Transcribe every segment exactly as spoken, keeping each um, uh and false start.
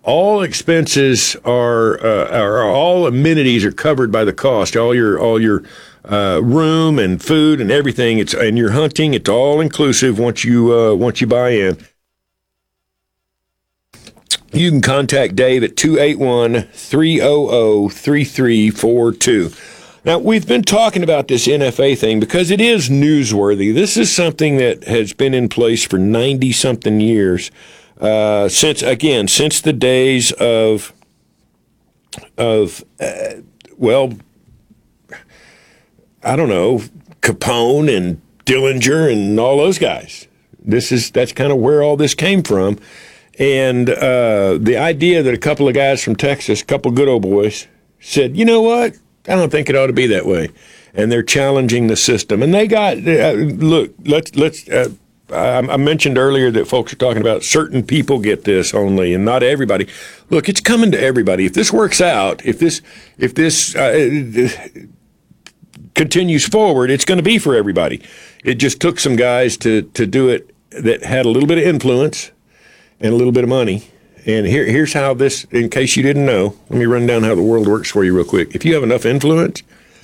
all expenses are, uh, are all amenities are covered by the cost. All your all your uh, room and food and everything. It's and your hunting. It's all inclusive once you uh, once you buy in. You can contact Dave at two eight one, three hundred, three three four two. Now, we've been talking about this N F A thing because it is newsworthy. This is something that has been in place for ninety-something years. Uh, since, again, since the days of, of uh, well, I don't know, Capone and Dillinger and all those guys. This is that's kind of where all this came from. And uh, the idea that a couple of guys from Texas, a couple of good old boys, said, you know what? I don't think it ought to be that way. And they're challenging the system. And they got, uh, look, let's, let's, uh, I, I mentioned earlier that folks are talking about certain people get this only and not everybody. Look, it's coming to everybody. If this works out, if this, if this uh, continues forward, it's going to be for everybody. It just took some guys to, to do it that had a little bit of influence and a little bit of money. And here, here's how this, in case you didn't know, let me run down how the world works for you real quick. If you have enough influence,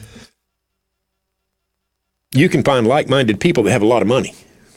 you can find like-minded people that have a lot of money.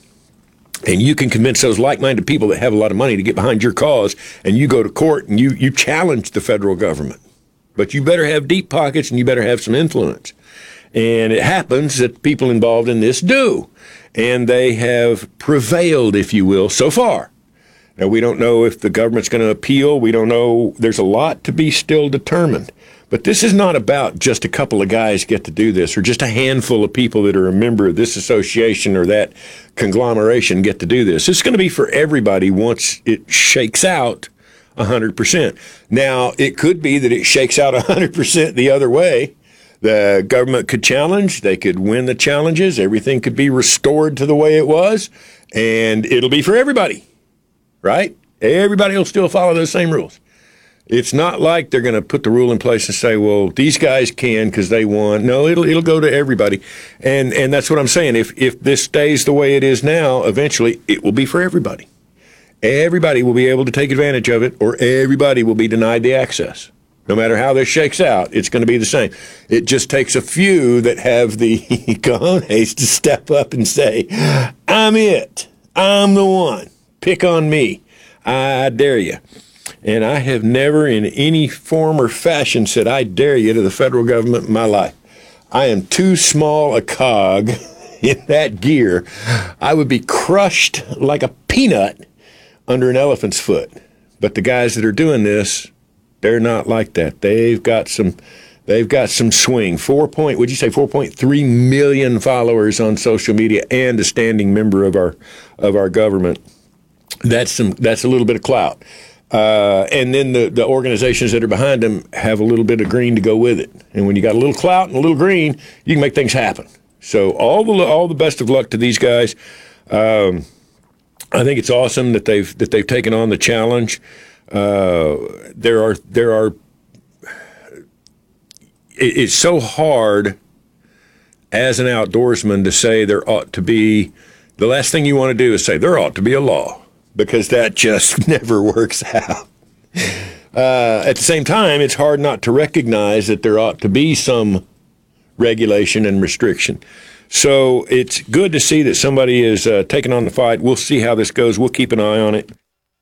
And you can convince those like-minded people that have a lot of money to get behind your cause, and you go to court and you, you challenge the federal government. But you better have deep pockets and you better have some influence. And it happens that people involved in this do. And they have prevailed, if you will, so far. Now, we don't know if the government's going to appeal. We don't know. There's a lot to be still determined. But this is not about just a couple of guys get to do this or just a handful of people that are a member of this association or that conglomeration get to do this. It's going to be for everybody once it shakes out one hundred percent. Now, it could be that it shakes out one hundred percent the other way. The government could challenge. They could win the challenges. Everything could be restored to the way it was, and it'll be for everybody. Right? Everybody will still follow those same rules. It's not like they're going to put the rule in place and say, well, these guys can because they won. No, it'll it'll go to everybody. And and that's what I'm saying. If if this stays the way it is now, eventually it will be for everybody. Everybody will be able to take advantage of it, or everybody will be denied the access. No matter how this shakes out, it's going to be the same. It just takes a few that have the cojones to step up and say, I'm it. I'm the one. Pick on me. I dare you. And I have never in any form or fashion said I dare you to the federal government in my life. I am too small a cog in that gear. I would be crushed like a peanut under an elephant's foot. But the guys that are doing this, they're not like that. They've got some they've got some swing. Four point would you say four point three million followers on social media and a standing member of our of our government. That's some. That's a little bit of clout, uh, and then the, the organizations that are behind them have a little bit of green to go with it. And when you got a little clout and a little green, you can make things happen. So all the all the best of luck to these guys. Um, I think it's awesome that they've that they've taken on the challenge. Uh, there are there are. It, it's so hard as an outdoorsman to say there ought to be. The last thing you want to do is say there ought to be a law. Because that just never works out. Uh, at the same time, it's hard not to recognize that there ought to be some regulation and restriction. So it's good to see that somebody is uh, taking on the fight. We'll see how this goes. We'll keep an eye on it.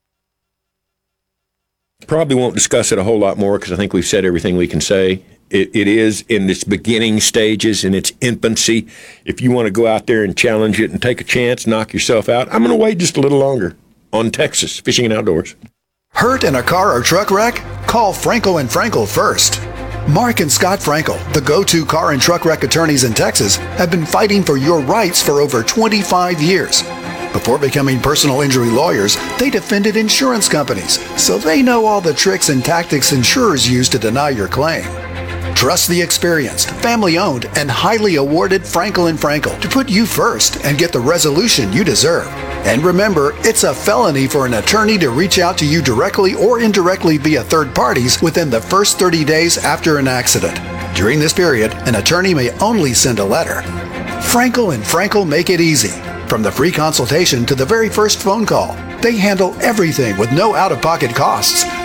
Probably won't discuss it a whole lot more because I think we've said everything we can say. It, it is in its beginning stages, in its infancy. If you want to go out there and challenge it and take a chance, knock yourself out, I'm going to wait just a little longer on Texas Fishing and Outdoors. Hurt in a car or truck wreck? Call Frankel and Frankel first. Mark and Scott Frankel, the go-to car and truck wreck attorneys in Texas, have been fighting for your rights for over twenty-five years. Before becoming personal injury lawyers, they defended insurance companies, so they know all the tricks and tactics insurers use to deny your claim. Trust the experienced, family-owned, and highly awarded Frankel and Frankel to put you first and get the resolution you deserve. And remember, it's a felony for an attorney to reach out to you directly or indirectly via third parties within the first thirty days after an accident. During this period, an attorney may only send a letter. Frankel and Frankel make it easy. From the free consultation to the very first phone call, they handle everything with no out-of-pocket costs